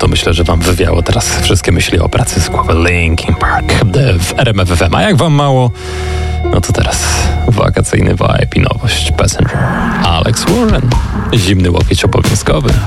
to myślę, że wam wywiało teraz wszystkie myśli o pracy z głowy. Linkin Park w RMF FM. A jak wam mało, no to teraz wakacyjny vibe i nowość Passenger. Alex Warren. Zimny łokieć obowiązkowy.